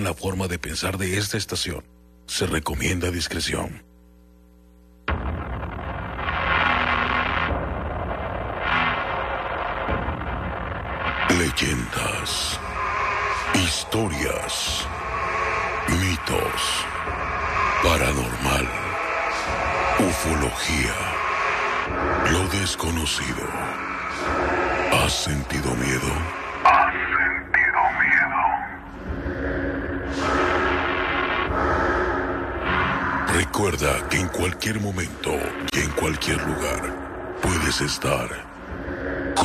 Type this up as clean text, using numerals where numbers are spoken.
la forma de pensar de esta estación. Se recomienda discreción. Leyendas, historias, mitos, paranormal, ufología, lo desconocido. ¿Has sentido miedo? ¿Has sentido miedo? Recuerda que en cualquier momento y en cualquier lugar puedes estar